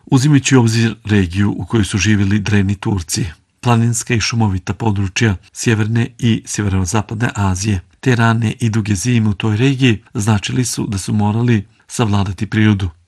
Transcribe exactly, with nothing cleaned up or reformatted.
Uzimajući u obzir regiju u kojoj su živjeli drevni Turci, planinska i šumovita područja sjeverne i sjeverozapadne Azije, te rane i duge zime u toj regiji značili su da su morali savladati prirodu.